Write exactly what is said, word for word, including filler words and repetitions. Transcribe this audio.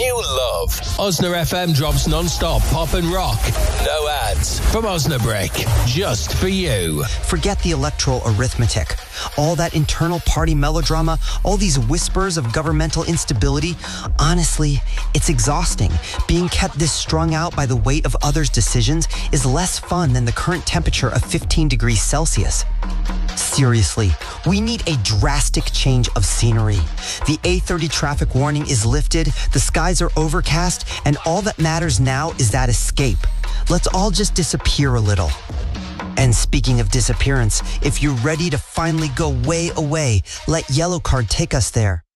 you love. Osna F M drops non-stop pop and rock. No ads. From Osnabrick. Just for you. Forget the electoral arithmetic. All that internal party melodrama, all these whispers of governmental instability. Honestly, it's exhausting. Being kept this strung out by the weight of others' decisions is less fun than the current temperature of fifteen degrees Celsius. Seriously, we need a drastic change of scenery. The A thirty traffic warning is lifted, the skies are overcast, and all that matters now is that escape. Let's all just disappear a little. And speaking of disappearance, if you're ready to finally go way away, let Yellow Card take us there.